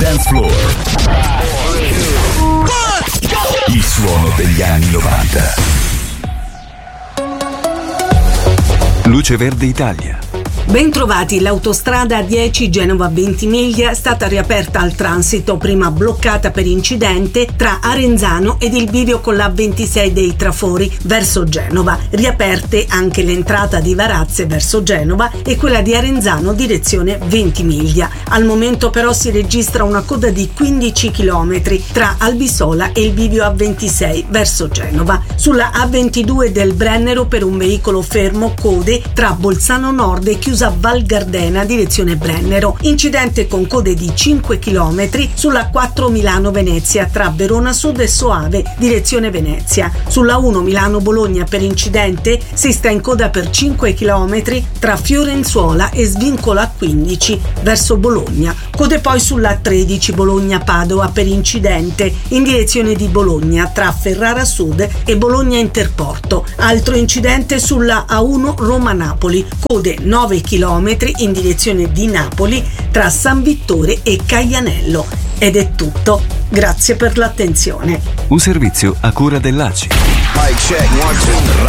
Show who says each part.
Speaker 1: dance floor. Il suono degli anni 90. Luce Verde Italia.
Speaker 2: Bentrovati, l'autostrada A10 Genova-Ventimiglia è stata riaperta al transito, prima bloccata per incidente tra Arenzano ed il bivio con la A26 dei Trafori verso Genova. Riaperte anche l'entrata di Varazze verso Genova e quella di Arenzano direzione Ventimiglia. Al momento però si registra una coda di 15 km tra Albisola e il bivio A26 verso Genova. Sulla A22 del Brennero per un veicolo fermo code tra Bolzano Nord e chiusa Val Gardena direzione Brennero. Incidente con code di 5 km sulla 4 Milano-Venezia tra Verona Sud e Soave direzione Venezia. Sulla 1 Milano-Bologna per incidente si sta in coda per 5 km tra Fiorenzuola e Svincola 15 verso Bologna. Code poi sulla 13 Bologna-Padova per incidente in direzione di Bologna tra Ferrara Sud e Bologna Interporto. Altro incidente sulla A1 Roma-Napoli. Code 9 km in direzione di Napoli tra San Vittore e Caianello. Ed è tutto. Grazie per l'attenzione.
Speaker 1: Un servizio a cura dell'ACI.